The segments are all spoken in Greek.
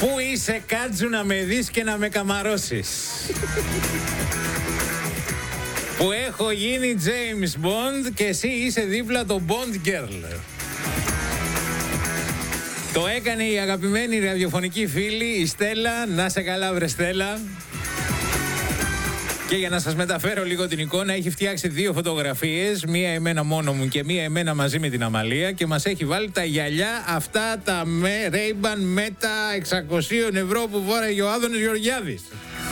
Πού είσαι Κάτζου να με δεις και να με καμαρώσεις? Που έχω γίνει James Bond και εσύ είσαι δίπλα το Bond Girl. Το έκανε η αγαπημένη ραδιοφωνική φίλη η Στέλλα. Να σε καλά βρε Στέλλα. Και για να σας μεταφέρω λίγο την εικόνα, έχει φτιάξει 2 φωτογραφίες, μία εμένα μόνο μου και μία εμένα μαζί με την Αμαλία, και μας έχει βάλει τα γυαλιά αυτά τα Ray-Ban Meta 600 ευρώ που φόραγε ο Άδωνης Γεωργιάδης.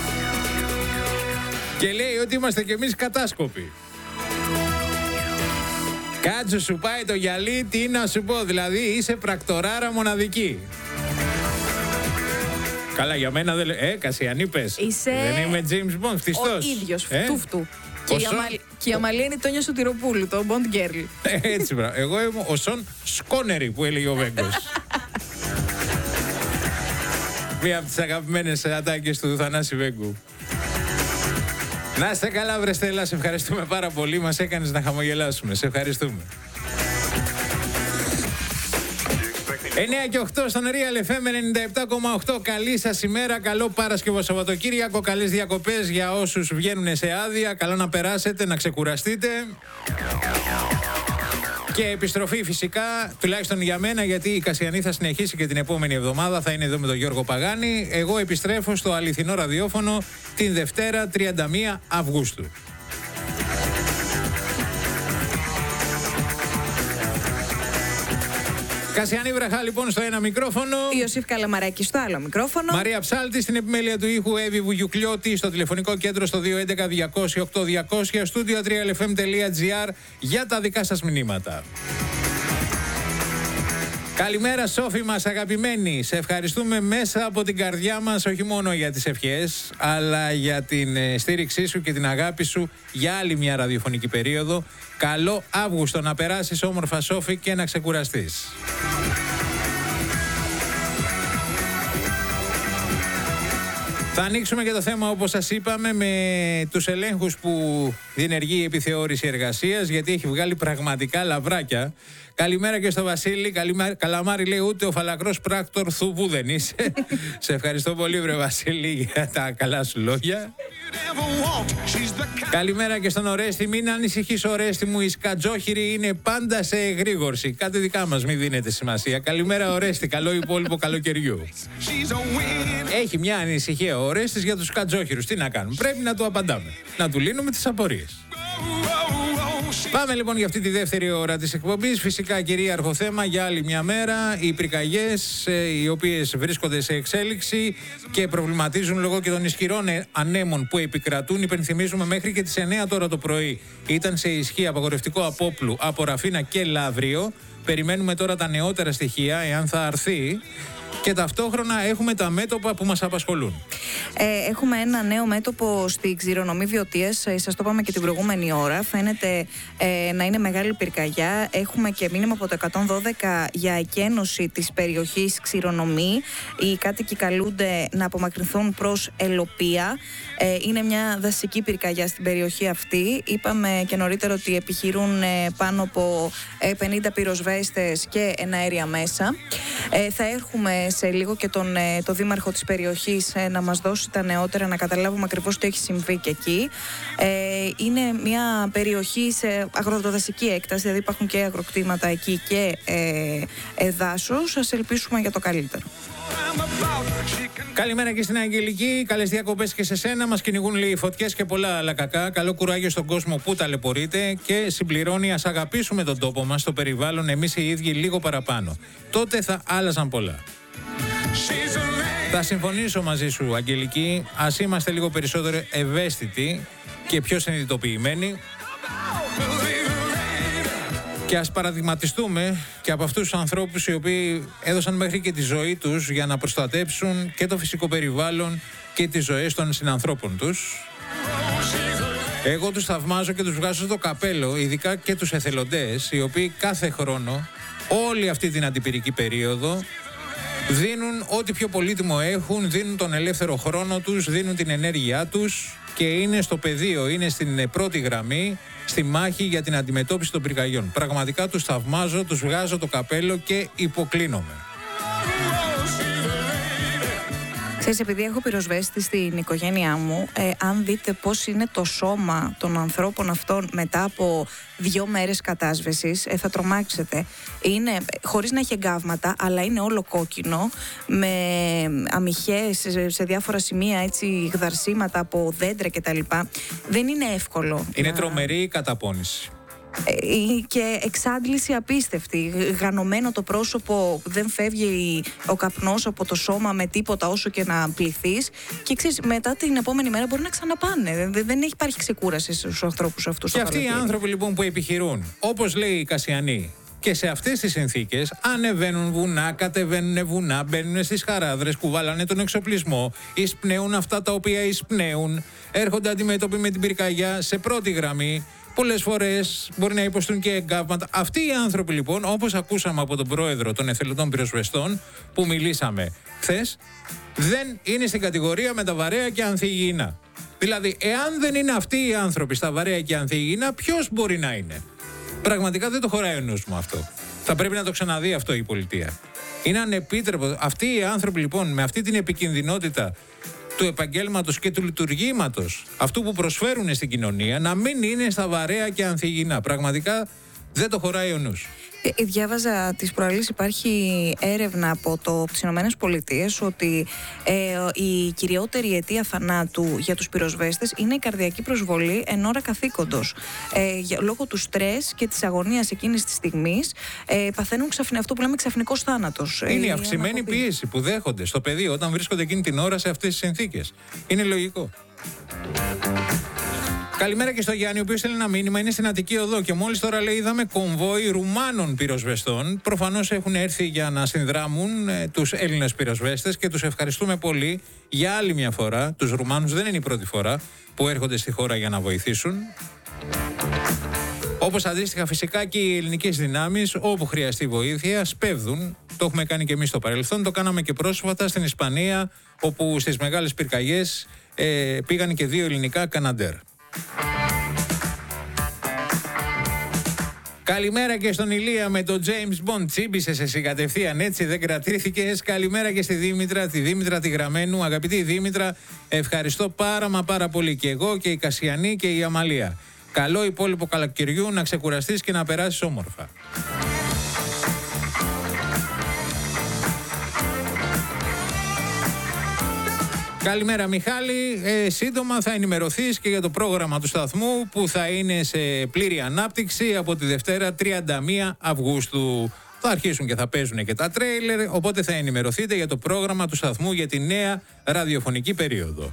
Και λέει ότι είμαστε κι εμείς κατάσκοποι. Κάτζου σου πάει το γυαλί, τι να σου πω, δηλαδή είσαι πρακτοράρα μοναδική. Καλά, για μένα δεν λέει. Κασιανή πες. Είσαι... Δεν είμαι James Bond, φτιστός. Ο ίδιος, φτούφτου. Και η Αμαλία είναι η Τόνια Σωτηροπούλου, το Bond Girl. Έτσι, μπράβο. Εγώ είμαι ο Σον Σκόνερη που έλεγε ο Βέγκος. Μία από τις αγαπημένες ατάκες του Θανάση Βέγκου. Να είστε καλά βρε Στέλλα, σε ευχαριστούμε πάρα πολύ. Μας έκανες να χαμογελάσουμε. Σε ευχαριστούμε. 9 και 8 στον Real FM 97,8. Καλή σας ημέρα, καλό Παρασκευό Σαββατοκύριακο, καλές διακοπές για όσους βγαίνουν σε άδεια. Καλό να περάσετε, να ξεκουραστείτε. Και επιστροφή φυσικά, τουλάχιστον για μένα, γιατί η Κασιανή θα συνεχίσει και την επόμενη εβδομάδα. Θα είναι εδώ με τον Γιώργο Παγάνη. Εγώ επιστρέφω στο αληθινό ραδιόφωνο την Δευτέρα 31 Αυγούστου. Κασιανή Βραχά λοιπόν στο ένα μικρόφωνο. Ιωσήφ Καλαμαράκη στο άλλο μικρόφωνο. Μαρία Ψάλτη στην επιμέλεια του ήχου. Εύη Βουγιουκλιώτη στο τηλεφωνικό κέντρο στο 211-200-8200. Studio 3lfm.gr για τα δικά σας μηνύματα. Καλημέρα Σόφη μας αγαπημένη. Σε ευχαριστούμε μέσα από την καρδιά μας, όχι μόνο για τις ευχές, αλλά για την στήριξή σου και την αγάπη σου για άλλη μια ραδιοφωνική περίοδο. Καλό Αύγουστο να περάσεις όμορφα Σόφη και να ξεκουραστείς. Θα ανοίξουμε και το θέμα, όπως σας είπαμε, με τους ελέγχους που διενεργεί η επιθεώρηση εργασίας, γιατί έχει βγάλει πραγματικά λαβράκια. Καλημέρα και στο Βασίλη. Καλαμάρι λέει, ούτε ο φαλακρός πράκτορ θουβού δεν είσαι. Σε ευχαριστώ πολύ βρε Βασίλη για τα καλά σου λόγια. Καλημέρα και στον Ορέστη. Μην ανησυχείς Ορέστη μου, οι σκατζόχυροι είναι πάντα σε εγρήγορση. Κάτι δικά μας, μην δίνετε σημασία. Καλημέρα Ορέστη, καλό υπόλοιπο καλοκαιριού. Έχει μια ανησυχία ο Ορέστης για τους σκατζόχυρους. Τι να κάνουμε, πρέπει να του απαντάμε, να του λύνουμε τις απορίες. Πάμε λοιπόν για αυτή τη δεύτερη ώρα της εκπομπής. Φυσικά κυρίαρχο θέμα για άλλη μια μέρα, οι πυρκαγιές οι οποίες βρίσκονται σε εξέλιξη και προβληματίζουν λόγω και των ισχυρών ανέμων που επικρατούν. Υπενθυμίζουμε μέχρι και τις 9 τώρα το πρωί ήταν σε ισχύ απαγορευτικό απόπλου από Ραφίνα και Λαύριο. Περιμένουμε τώρα τα νεότερα στοιχεία, εάν θα αρθεί. Και ταυτόχρονα έχουμε τα μέτωπα που μας απασχολούν. Έχουμε ένα νέο μέτωπο στη Ξηρονομή Βιωτίας. Σας το είπαμε και την προηγούμενη ώρα. Φαίνεται να είναι μεγάλη πυρκαγιά. Έχουμε και μήνυμα από το 112 για εκένωση της περιοχής Ξηρονομή. Οι κάτοικοι καλούνται να απομακρυνθούν προς Ελοπία. Είναι μια δασική πυρκαγιά στην περιοχή αυτή. Είπαμε και νωρίτερα ότι επιχειρούν πάνω από 50 πυροσβέστες και εναέρια μέσα. Θα έχουμε σε λίγο και το δήμαρχο της περιοχής να μας δώσει τα νεότερα, να καταλάβουμε ακριβώς τι έχει συμβεί και εκεί. Είναι μια περιοχή σε αγροδασική έκταση, δηλαδή υπάρχουν και αγροκτήματα εκεί και δάσος. Ας ελπίσουμε για το καλύτερο. Καλημέρα και στην Αγγελική. Καλές διακοπές και σε σένα. Μας κυνηγούν λέει φωτιές και πολλά άλλα κακά. Καλό κουράγιο στον κόσμο που ταλαιπωρείται. Και συμπληρώνει, ας αγαπήσουμε τον τόπο μας, το περιβάλλον, εμείς οι ίδιοι λίγο παραπάνω. Τότε θα άλλαζαν πολλά. Θα συμφωνήσω μαζί σου Αγγελική. Ας είμαστε λίγο περισσότερο ευαίσθητοι και πιο συνειδητοποιημένοι. Και ας παραδειγματιστούμε και από αυτούς τους ανθρώπους οι οποίοι έδωσαν μέχρι και τη ζωή τους για να προστατέψουν και το φυσικό περιβάλλον και τις ζωές των συνανθρώπων τους. Εγώ τους θαυμάζω και τους βγάζω στο καπέλο, ειδικά και τους εθελοντές, οι οποίοι κάθε χρόνο, όλη αυτή την αντιπυρική περίοδο, δίνουν ό,τι πιο πολύτιμο έχουν, δίνουν τον ελεύθερο χρόνο τους, δίνουν την ενέργειά τους και είναι στο πεδίο, είναι στην πρώτη γραμμή, στη μάχη για την αντιμετώπιση των πυρκαγιών. Πραγματικά τους θαυμάζω, τους βγάζω το καπέλο και υποκλίνομαι. Ξέρεις, επειδή έχω πυροσβέστη στην οικογένειά μου, αν δείτε πώς είναι το σώμα των ανθρώπων αυτών μετά από 2 μέρες κατάσβεσης, θα τρομάξετε. Είναι χωρίς να έχει εγκάβματα, αλλά είναι όλο κόκκινο, με αμυχές σε διάφορα σημεία, έτσι, γδαρσίματα από δέντρα κτλ. Δεν είναι εύκολο. Είναι τρομερή η καταπώνηση. Και εξάντληση απίστευτη. Γανωμένο το πρόσωπο, δεν φεύγει ο καπνός από το σώμα με τίποτα όσο και να πληθείς. Και ξέρεις, μετά την επόμενη μέρα μπορεί να ξαναπάνε. Δεν υπάρχει ξεκούραση στους ανθρώπους αυτούς. Και αυτοί οι άνθρωποι λοιπόν που επιχειρούν, όπως λέει η Κασιανή, και σε αυτές τις συνθήκες ανεβαίνουν βουνά, κατεβαίνουν βουνά, μπαίνουν στις χαράδρες, κουβάλανε τον εξοπλισμό, εισπνέουν αυτά τα οποία εισπνέουν, έρχονται αντιμέτωποι με την πυρκαγιά σε πρώτη γραμμή. Πολλές φορές μπορεί να υποστούν και εγκάβματα. Αυτοί οι άνθρωποι λοιπόν, όπως ακούσαμε από τον πρόεδρο των εθελοντών πυροσβεστών που μιλήσαμε χθες, δεν είναι στην κατηγορία με τα βαρέα και ανθυγιεινά. Δηλαδή, εάν δεν είναι αυτοί οι άνθρωποι στα βαρέα και ανθυγιεινά, ποιος μπορεί να είναι? Πραγματικά δεν το χωράει ο νους μου αυτό. Θα πρέπει να το ξαναδεί αυτό η πολιτεία. Είναι ανεπίτρεπτο. Αυτοί οι άνθρωποι λοιπόν με αυτή την επικινδυνότητα του επαγγέλματος και του λειτουργήματος, αυτού που προσφέρουν στην κοινωνία, να μην είναι στα βαρέα και ανθυγιεινά. Πραγματικά δεν το χωράει ο νους. Διάβαζα τις προάλλες, υπάρχει έρευνα από τις ΗΠΑ ότι η κυριότερη αιτία θανάτου για τους πυροσβέστες είναι η καρδιακή προσβολή εν ώρα καθήκοντος. Λόγω του στρες και της αγωνίας εκείνης της στιγμής παθαίνουν αυτό που λέμε ξαφνικός θάνατος. Είναι η αυξημένη πίεση που δέχονται στο πεδίο όταν βρίσκονται εκείνη την ώρα σε αυτές τις συνθήκες. Είναι λογικό. Καλημέρα και στο Γιάννη, ο οποίος στέλνει ένα μήνυμα, είναι στην Αττική Οδό και μόλις τώρα λέει είδαμε κομβόι Ρουμάνων πυροσβεστών. Προφανώς έχουν έρθει για να συνδράμουν τους Έλληνες πυροσβέστες και τους ευχαριστούμε πολύ για άλλη μια φορά. Τους Ρουμάνους δεν είναι η πρώτη φορά που έρχονται στη χώρα για να βοηθήσουν. Όπως αντίστοιχα φυσικά και οι ελληνικές δυνάμεις όπου χρειαστεί βοήθεια σπέβδουν. Το έχουμε κάνει και εμείς στο παρελθόν, το κάναμε και πρόσφατα στην Ισπανία, όπου στις μεγάλες πυρκαγιές πήγαν και 2 ελληνικά Καναντέρ. Καλημέρα και στον Ηλία με τον James Bond. Τσίμπησες εσύ κατευθείαν, έτσι δεν κρατήθηκες. Καλημέρα και στη Δήμητρα, τη Δήμητρα τη Γραμμένου. Αγαπητή Δήμητρα, ευχαριστώ πάρα πολύ και εγώ και η Κασιανή και η Αμαλία. Καλό υπόλοιπο καλοκαιριού, να ξεκουραστείς και να περάσεις όμορφα. Καλημέρα Μιχάλη, σύντομα θα ενημερωθείς και για το πρόγραμμα του σταθμού που θα είναι σε πλήρη ανάπτυξη από τη Δευτέρα 31 Αυγούστου. Θα αρχίσουν και θα παίζουν και τα τρέιλερ, οπότε θα ενημερωθείτε για το πρόγραμμα του σταθμού για τη νέα ραδιοφωνική περίοδο.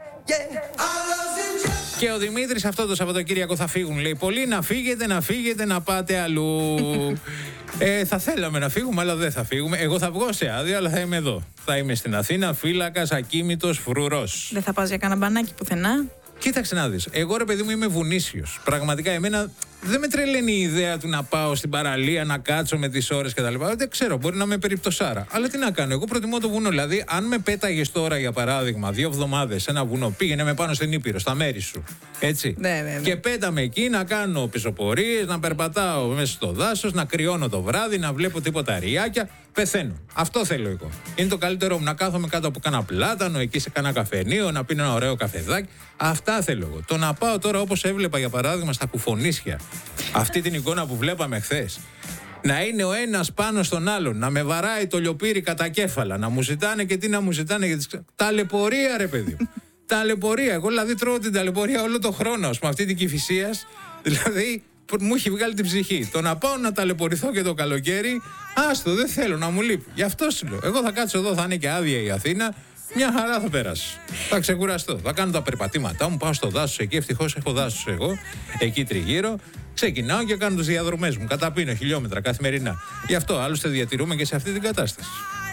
Και ο Δημήτρης αυτό το Σαββατοκύριακο θα φύγουν, λέει. Πολλοί να φύγετε, να πάτε αλλού. Θα θέλαμε να φύγουμε, αλλά δεν θα φύγουμε. Εγώ θα βγω σε άδεια, αλλά θα είμαι εδώ. Θα είμαι στην Αθήνα, φύλακας, ακίμητος, φρουρός. Δεν θα πας για κανένα μπανάκι πουθενά? Κοίταξε να δεις. Εγώ ρε παιδί μου είμαι βουνίσιος. Πραγματικά εμένα δεν με τρελαίνει η ιδέα του να πάω στην παραλία, να κάτσω με τις ώρες κτλ. Δεν ξέρω, μπορεί να με περιπτωσάρα. Αλλά τι να κάνω, εγώ προτιμώ το βουνό. Δηλαδή, αν με πέταγες τώρα για παράδειγμα 2 εβδομάδες σε ένα βουνό, πήγαινε με πάνω στην Ήπειρο, στα μέρη σου. Έτσι. Ναι. Και πέταμε εκεί να κάνω πισωπορίες, να περπατάω μέσα στο δάσος, να κρυώνω το βράδυ, να βλέπω τίποτα ριάκια. Πεθαίνω. Αυτό θέλω εγώ. Είναι το καλύτερο μου να κάθομαι κάτω από κάνα πλάτανο, εκεί σε κάνα καφενείο, να πίνω ένα ωραίο καφεδάκι. Αυτά θέλω εγώ. Το να πάω τώρα όπως έβλεπα για παράδειγμα στα Κουφονίσια, αυτή την εικόνα που βλέπαμε χθες. Να είναι ο ένας πάνω στον άλλον, να με βαράει το λιοπύρι κατά κέφαλα, να μου ζητάνε και τι να μου ζητάνε. Για τις... Ταλαιπωρία, ρε παιδί μου. Ταλαιπωρία. Εγώ δηλαδή τρώω την ταλαιπωρία όλο τον χρόνο, με αυτή την Κηφισίας. Δηλαδή μου έχει βγάλει την ψυχή. Το να πάω να ταλαιπωρηθώ και το καλοκαίρι, άστο, δεν θέλω να μου λείπει. Γι' αυτό σου λέω. Εγώ θα κάτσω εδώ, θα είναι και άδεια η Αθήνα. Μια χαρά θα περάσει. Θα ξεκουραστώ. Θα κάνω τα περπατήματά μου. Πάω στο δάσος εκεί. Ευτυχώς έχω δάσος εγώ. Εκεί τριγύρω. Ξεκινάω και κάνω τις διαδρομές μου. Καταπίνω χιλιόμετρα καθημερινά. Γι' αυτό άλλωστε διατηρούμε και σε αυτή την κατάσταση.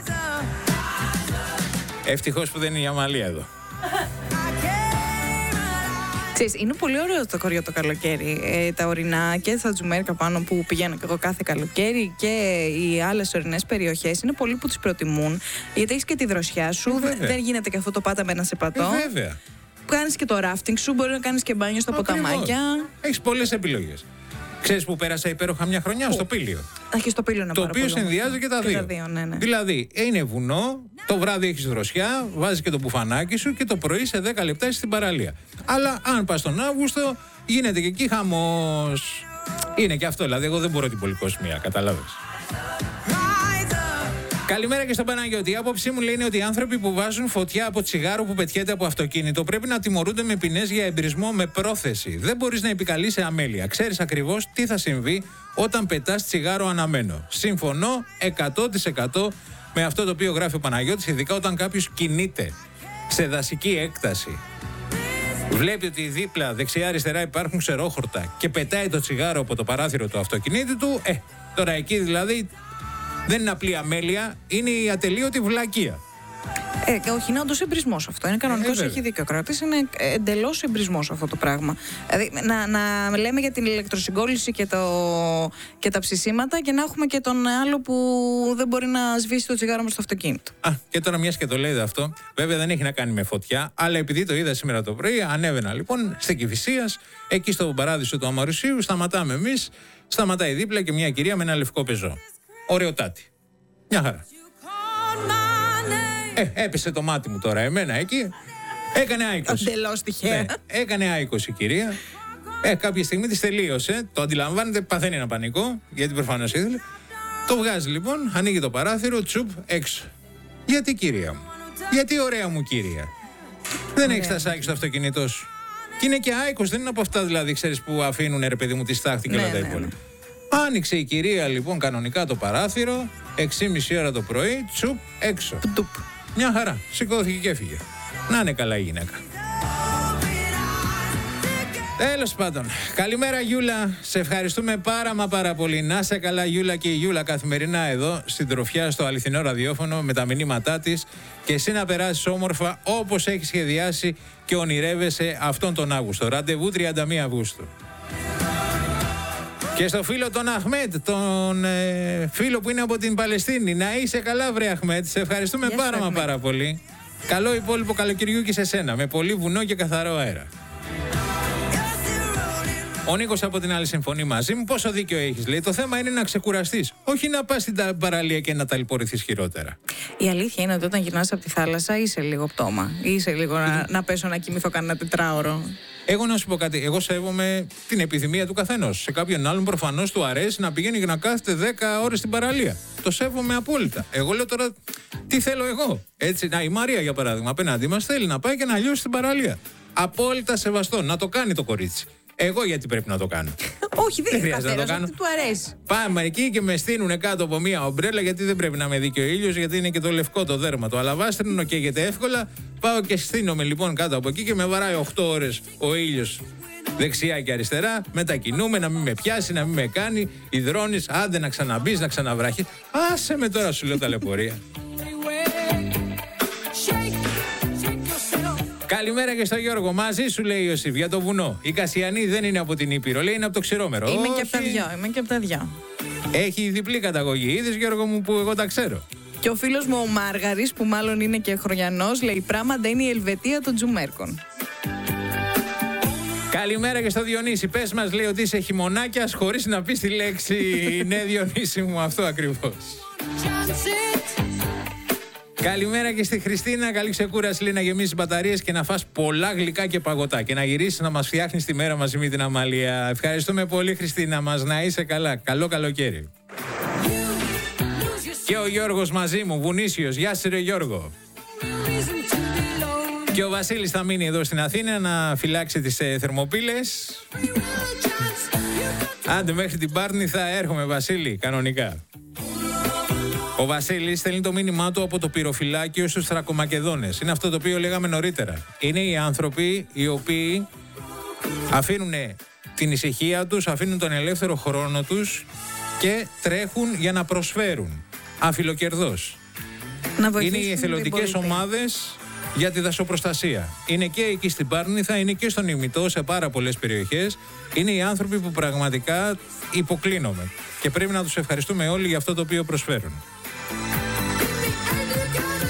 Ευτυχώς που δεν είναι η Αμαλία εδώ. Είναι πολύ ωραίο το κοριό το καλοκαίρι. Τα ορεινά και τα τζουμέρκα πάνω που πηγαίνω και εγώ κάθε καλοκαίρι και οι άλλες ορεινές περιοχές είναι πολλοί που τις προτιμούν. Γιατί έχεις και τη δροσιά σου, δεν γίνεται και αυτό το πάτα με ένα σεπατό. Βέβαια. Κάνεις και το ράφτινγκ σου, μπορεί να κάνεις και μπάνιο στα ποταμάκια. Έχεις πολλές επιλογές. Ξέρεις που πέρασα υπέροχα μια χρονιά? Στο Πήλιο. Και στο Πήλιο να το οποίο συνδυάζει και τα δύο. Ναι. Δηλαδή είναι βουνό, Το βράδυ έχεις δροσιά, βάζεις και το μπουφανάκι σου και το πρωί σε 10 λεπτά είσαι στην παραλία. Αλλά αν πας τον Αύγουστο, γίνεται και εκεί χαμός. Είναι και αυτό, δηλαδή εγώ δεν μπορώ την πολυκοσμία, καταλάβες. Καλημέρα και στον Παναγιώτη. Η άποψή μου λέει είναι ότι οι άνθρωποι που βάζουν φωτιά από τσιγάρο που πετιέται από αυτοκίνητο πρέπει να τιμωρούνται με ποινές για εμπειρισμό με πρόθεση. Δεν μπορείς να επικαλείς σε αμέλεια. Ξέρεις ακριβώς τι θα συμβεί όταν πετάς τσιγάρο αναμένο. Συμφωνώ 100% με αυτό το οποίο γράφει ο Παναγιώτης, ειδικά όταν κάποιος κινείται σε δασική έκταση. Βλέπει ότι δίπλα, δεξιά-αριστερά υπάρχουν ξερόχορτα και πετάει το τσιγάρο από το παράθυρο του αυτοκινήτου του. Τώρα εκεί δηλαδή δεν είναι απλή αμέλεια, είναι η ατελείωτη βλακεία. Όχι, είναι όντως εμπρισμός αυτό. Είναι κανονικός, έχει δίκιο ο κρατής. Είναι εντελώς εμπρισμός αυτό το πράγμα. Δηλαδή, να λέμε για την ηλεκτροσυγκόλληση και τα ψησίματα και να έχουμε και τον άλλο που δεν μπορεί να σβήσει το τσιγάρο μας στο αυτοκίνητο. Και τώρα μιας και το λέτε αυτό, βέβαια δεν έχει να κάνει με φωτιά, αλλά επειδή το είδα σήμερα το πρωί, ανέβαινα λοιπόν στην Κηφισίας, εκεί στο παράδεισο του Αμαρουσίου, σταματάμε εμείς, σταματάει δίπλα και μια κυρία με ένα λευκό πεζό. Ωραιοτάτη. Μια χαρά. Έπεσε το μάτι μου τώρα εμένα εκεί. Έκανε άικος. Εντελώς τυχαία. Ναι, έκανε άικος η κυρία. Κάποια στιγμή της τελείωσε. Το αντιλαμβάνεται, παθαίνει ένα πανικό, γιατί προφανώς ήθελε. Το βγάζει λοιπόν, ανοίγει το παράθυρο, τσουπ, έξω. Γιατί κυρία μου? Γιατί ωραία μου κυρία? Δεν έχεις τα σάκη στο αυτοκίνητό σου? Και είναι και άικος, δεν είναι από αυτά δηλαδή, ξέρεις, που αφήνουν ρε παιδί μου τη στάχτη και όλα τα υπόλοιπα. Άνοιξε η κυρία λοιπόν κανονικά το παράθυρο, 6:30 ώρα το πρωί, τσουπ, έξω. Μια χαρά, σηκώθηκε και έφυγε. Να είναι καλά η γυναίκα. Τέλος πάντων, καλημέρα Γιούλα, σε ευχαριστούμε πάρα πολύ. Να σε καλά Γιούλα, και η Γιούλα καθημερινά εδώ, συντροφιά στο αληθινό ραδιόφωνο με τα μηνύματά της, και εσύ να περάσεις όμορφα όπως έχεις σχεδιάσει και ονειρεύεσαι αυτόν τον Αύγουστο. Ραντεβού 31 Αυγούστου. Και στο φίλο τον Αχμέτ, τον φίλο που είναι από την Παλαιστίνη, να είσαι καλά βρε Αχμέτ, σε ευχαριστούμε πάρα πολύ. Καλό υπόλοιπο καλοκαιριού και σε σένα, με πολύ βουνό και καθαρό αέρα. Ο Νίκος από την άλλη συμφωνεί μαζί μου. Πόσο δίκιο έχεις, λέει. Το θέμα είναι να ξεκουραστείς. Όχι να πας στην παραλία και να ταλαιπωρηθείς χειρότερα. Η αλήθεια είναι ότι όταν γυρνάς από τη θάλασσα είσαι λίγο πτώμα. Είσαι λίγο να πέσω να κοιμηθώ κανένα τετράωρο. Εγώ να σου πω κάτι. Εγώ σέβομαι την επιθυμία του καθενός. Σε κάποιον άλλον προφανώς του αρέσει να πηγαίνει και να κάθεται 10 ώρες στην παραλία. Το σέβομαι απόλυτα. Εγώ λέω τώρα τι θέλω εγώ. Έτσι, η Μαρία για παράδειγμα απέναντί μας θέλει να πάει και να λιώσει στην παραλία. Απόλυτα σεβαστό. Να το κάνει το κορίτσι. Εγώ γιατί πρέπει να το κάνω? Όχι, δεν χρειάζεται να το κάνω. Του αρέσει. Πάμε εκεί και με στείλουν κάτω από μία ομπρέλα, γιατί δεν πρέπει να με δει και ο ήλιος, γιατί είναι και το λευκό το δέρμα. Το αλαβάστρινο καίγεται εύκολα. Πάω και στείνομαι λοιπόν κάτω από εκεί και με βαράει 8 ώρες ο ήλιος δεξιά και αριστερά. Μετακινούμε, να μην με πιάσει, να μην με κάνει. Υδρώνεις, άντε να ξαναμπείς, να ξαναβράχεις. Άσε με τώρα, σου λέω ταλαιπωρία. Καλημέρα και στο Γιώργο. Μαζί σου λέει ο Ιωσήφ για το βουνό. Η Κασιανή δεν είναι από την Ήπειρο, λέει είναι από το Ξηρόμερο. Είμαι και από τα δυο. Έχει διπλή καταγωγή. Είδες Γιώργο μου που εγώ τα ξέρω. Και ο φίλος μου ο Μάργαρης, που μάλλον είναι και χρονιανός, λέει πράγματα είναι η Ελβετία των Τζουμέρκων. Καλημέρα και στο Διονύση. Πες μας, λέει, ότι είσαι χειμωνάκιας χωρίς να πεις τη λέξη. Ναι, Διονύση μου, αυτό ακριβώς. Καλημέρα και στη Χριστίνα. Καλή ξεκούραση, λέει, να γεμίσεις μπαταρίες και να φας πολλά γλυκά και παγωτά. Και να γυρίσεις να μας φτιάχνεις τη μέρα μαζί με την Αμαλία. Ευχαριστούμε πολύ, Χριστίνα μας. Να είσαι καλά. Καλό καλοκαίρι. Και ο Γιώργος μαζί μου, Βουνίσιος. Γεια σου, ρε Γιώργο. Και ο Βασίλης θα μείνει εδώ στην Αθήνα να φυλάξει τις θερμοπύλες. Άντε, μέχρι την Πάρνη θα έρχομαι, Βασίλη, κανονικά. Ο Βασίλης στέλνει το μήνυμά του από το πυροφυλάκιο στους Θρακομακεδόνες. Είναι αυτό το οποίο λέγαμε νωρίτερα. Είναι οι άνθρωποι οι οποίοι αφήνουν την ησυχία τους, αφήνουν τον ελεύθερο χρόνο τους και τρέχουν για να προσφέρουν αφιλοκερδώς. Είναι οι εθελοντικές ομάδες για τη δασοπροστασία. Είναι και εκεί στην Πάρνηθα, είναι και στον Ημιτό, σε πάρα πολλές περιοχές. Είναι οι άνθρωποι που πραγματικά υποκλίνομαι και πρέπει να τους ευχαριστούμε όλοι για αυτό το οποίο προσφέρουν.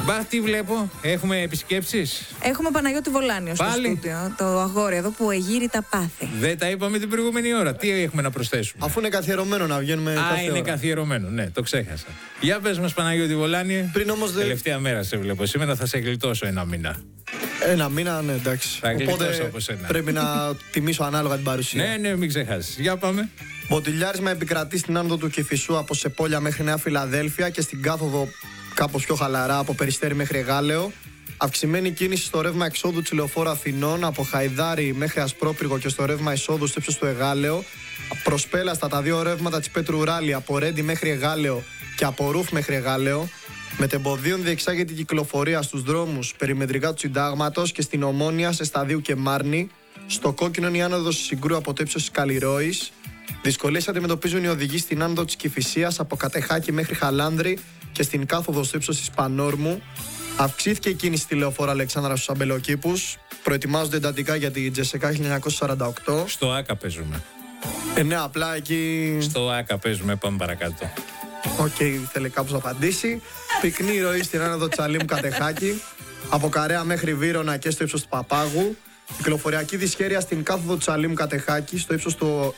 Μπα, τι βλέπω, έχουμε επισκέψεις. Έχουμε Παναγιώτη Βολάνιο στο στούντιο. Το αγόρι εδώ που εγείρει τα πάθη. Δεν τα είπαμε την προηγούμενη ώρα. Τι έχουμε να προσθέσουμε? Αφού είναι καθιερωμένο να βγαίνουμε κάθε είναι ώρα. καθιερωμένο, ναι, το ξέχασα. Για πες μας, Παναγιώτη Βολάνιε. Πριν όμως Τελευταία μέρα σε βλέπω. Σήμερα θα σε γλιτώσω ένα μήνα. Ένα μήνα, ναι, εντάξει. Θα γλιτώσω από σένα. Πρέπει να τιμήσω ανάλογα την παρουσία. Ναι, μην ξεχάσεις. Για πάμε. Μποτιλιάρισμα επικρατεί στην άνοδο του Κηφισού από Σεπόλια μέχρι Νέα Φιλαδέλφια και στην κάθοδο κάπως πιο χαλαρά από Περιστέρι μέχρι Εγάλεο. Αυξημένη κίνηση στο ρεύμα εξόδου της λεωφόρου Αθηνών από Χαϊδάρι μέχρι Ασπρόπυργο και στο ρεύμα εισόδου στο ύψος του Εγάλεο. Προσπέλαστα τα δύο ρεύματα της Πέτρου Ράλη από Ρέντι μέχρι Εγάλεο και από Ρούφ μέχρι Εγάλεο. Μετεμποδίων διεξάγεται η κυκλοφορία στους δρόμους περιμετρικά του Συντάγματος και στην Ομόνια σε Σταδίου και Μάρνη. Στο κόκκινο είναι η άνοδος Συγκρού από το ύψος της Καλλιρόης. Δυσκολίες αντιμετωπίζουν οι οδηγοί στην άνοδο της Κηφισίας από Κατεχάκη μέχρι Χαλάνδρη και στην κάθοδο στο ύψος της Πανόρμου. Αυξήθηκε η κίνηση στη λεωφόρο Αλεξάνδρα στους Αμπελοκήπους. Προετοιμάζονται εντατικά για τη Τζεσεκά 1948. Στο ΆΚΑ παίζουμε. Ναι, απλά εκεί. Στο ΆΚΑ παίζουμε, πάμε παρακάτω. Θέλει κάπως να απαντήσει. Πυκνή ροή στην άνοδο Τσαλίμου Κατεχάκη. Από Καρέα μέχρι Βύρωνα και στο ύψος του Παπάγου. Κυκλοφοριακή δυσχέρεια στην κάθοδο Τσαλίμου Κατεχάκη στο ύψος του.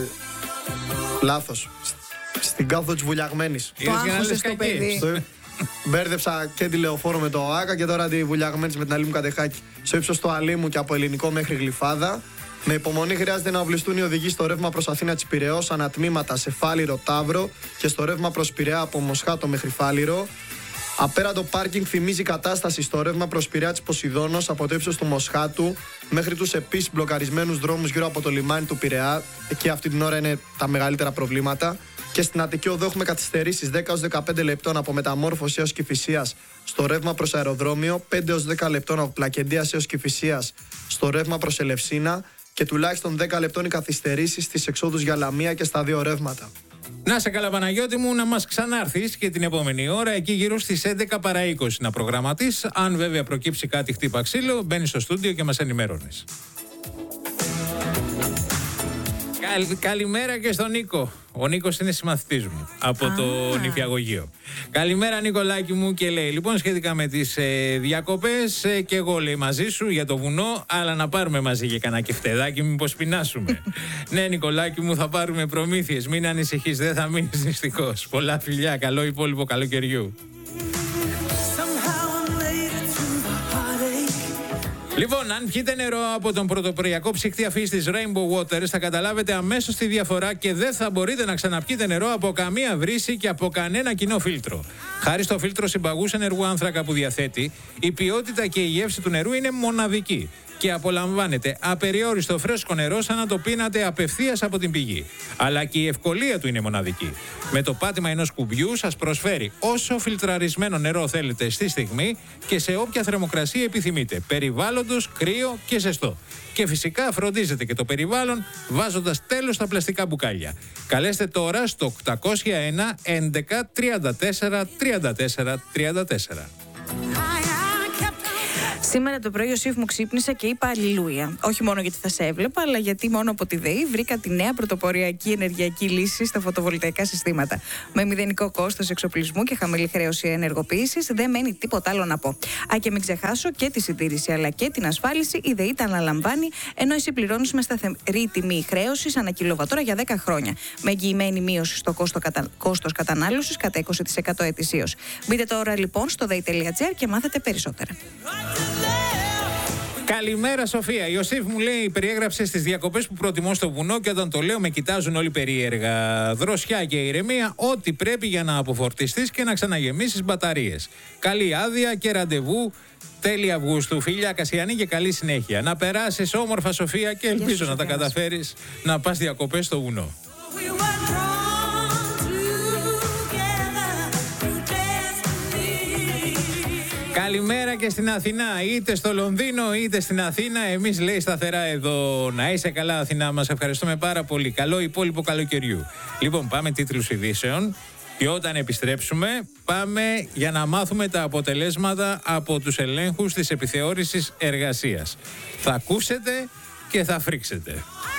Λάθος. Στην κάθοδο της Βουλιαγμένης. Το άγχωσες στο παιδί. Μπέρδεψα και τη λεωφόρο με το ΆΚΑ και τώρα τη Βουλιαγμένης με την Αλίμου Κατεχάκη. Στο ύψος του Αλίμου και από Ελληνικό μέχρι Γλυφάδα. Με υπομονή χρειάζεται να οβλιστούν οι οδηγοί στο ρεύμα προς Αθήνα της Πειραιώς, ανατμήματα σε Φάληρο Ταύρο και στο ρεύμα προς Πειραιά από Μοσχάτο μέχρι Φάληρο. Απέραντο πάρκινγκ θυμίζει κατάσταση στο ρεύμα προς Πειραιά της Ποσειδώνος από το ύψος του Μοσχάτου μέχρι τους επίσης μπλοκαρισμένους δρόμους γύρω από το λιμάνι του Πειραιά. Εκεί αυτή την ώρα είναι τα μεγαλύτερα προβλήματα. Και στην Αττική Οδό έχουμε καθυστερήσεις 10-15 λεπτών από Μεταμόρφωση έως Κηφισίας στο ρεύμα προς αεροδρόμιο, 5-10 λεπτών από Πλακεντίας έως Κηφισίας στο ρεύμα προς Ελευσίνα και τουλάχιστον 10 λεπτών οι καθυστερήσεις στις εξόδους για Λαμία και στα δύο ρεύματα. Να σε καλά, Παναγιώτη μου, να μας ξανάρθεις και την επόμενη ώρα εκεί γύρω στις 11 παρά 20 να προγραμματίσεις. Αν βέβαια προκύψει κάτι χτύπα ξύλο, μπαίνεις στο στούντιο και μας ενημερώνεις. Καλημέρα και στον Νίκο. Ο Νίκος είναι συμμαθητής μου από το νηπιαγωγείο. Καλημέρα, Νικολάκη μου, και λέει: λοιπόν, σχετικά με τις διακοπές, και εγώ λέει μαζί σου για το βουνό, αλλά να πάρουμε μαζί και κανένα κεφτεδάκι, μήπως πεινάσουμε. Ναι, Νικολάκη μου, θα πάρουμε προμήθειες. Μην ανησυχείς, δεν θα μείνεις νηστικός. Πολλά φιλιά, καλό υπόλοιπο καλοκαιριού. Λοιπόν, αν πιείτε νερό από τον πρωτοποριακό ψυκτή αφής της Rainbow Waters, θα καταλάβετε αμέσως τη διαφορά και δεν θα μπορείτε να ξαναπιείτε νερό από καμία βρύση και από κανένα κοινό φίλτρο. Χάρη στο φίλτρο συμπαγούς ενεργού άνθρακα που διαθέτει, η ποιότητα και η γεύση του νερού είναι μοναδική και απολαμβάνετε απεριόριστο φρέσκο νερό σαν να το πίνατε απευθείας από την πηγή. Αλλά και η ευκολία του είναι μοναδική. Με το πάτημα ενός κουμπιού σας προσφέρει όσο φιλτραρισμένο νερό θέλετε στη στιγμή και σε όποια θερμοκρασία επιθυμείτε, περιβάλλοντος, κρύο και ζεστό. Και φυσικά φροντίζετε και το περιβάλλον βάζοντας τέλος στα πλαστικά μπουκάλια. Καλέστε τώρα στο 801 11 34 34 34. Σήμερα το πρωί ο Σιφ μου ξύπνησα και είπα αλληλούια. Όχι μόνο γιατί θα σε έβλεπα, αλλά γιατί μόνο από τη ΔΕΗ βρήκα τη νέα πρωτοποριακή ενεργειακή λύση στα φωτοβολταϊκά συστήματα. Με μηδενικό κόστος εξοπλισμού και χαμηλή χρέωση ενεργοποίησης, δεν μένει τίποτα άλλο να πω. Και μην ξεχάσω και τη συντήρηση αλλά και την ασφάλιση, η ΔΕΗ τα αναλαμβάνει, ενώ εσύ πληρώνεις με σταθερή τιμή χρέωσης ανά κιλοβατόρα για 10 χρόνια. Με εγγυημένη μείωση στο κόστος κατανάλωσης κατά 20% ετησίως. Μπείτε τώρα λοιπόν στο dei.gr και μάθετε περισσότερα. Καλημέρα, Σοφία. Η Ιωσήφ μου λέει: περιέγραψε τις διακοπές που προτιμώ στο βουνό και όταν το λέω με κοιτάζουν όλοι περίεργα. Δροσιά και ηρεμία, ό,τι πρέπει για να αποφορτιστείς και να ξαναγεμίσεις μπαταρίες. Καλή άδεια και ραντεβού τέλη Αυγούστου. Φιλιά, Κασιανή, και καλή συνέχεια. Να περάσεις όμορφα, Σοφία, και ελπίζω να τα καταφέρεις να πας διακοπές στο βουνό. Καλημέρα και στην Αθηνά, είτε στο Λονδίνο είτε στην Αθήνα. Εμείς λέει σταθερά εδώ. Να είσαι καλά, Αθηνά μας. Ευχαριστούμε πάρα πολύ. Καλό υπόλοιπο καλοκαιριού. Λοιπόν, πάμε τίτλους ειδήσεων. Και όταν επιστρέψουμε, πάμε για να μάθουμε τα αποτελέσματα από τους ελέγχους της επιθεώρησης εργασίας. Θα ακούσετε και θα φρίξετε.